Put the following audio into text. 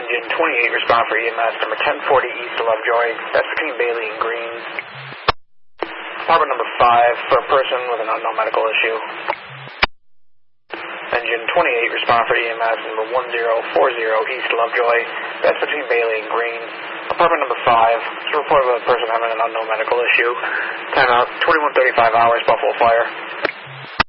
Engine 28, respond for EMS number 1040 east of Lovejoy. That's between Bailey and Green. Apartment number 5 for a person with an unknown medical issue. Engine 28, respond for EMS number 1040 east of Lovejoy. That's between Bailey and Green. Apartment number 5 is reported with a person having an unknown medical issue. Timeout 21:35 hours, Buffalo Fire.